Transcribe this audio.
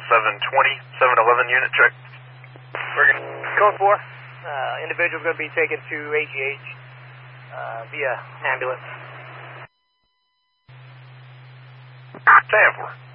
720, 711 unit check. Code 4, individual going to be taken to AGH via ambulance. 10-4.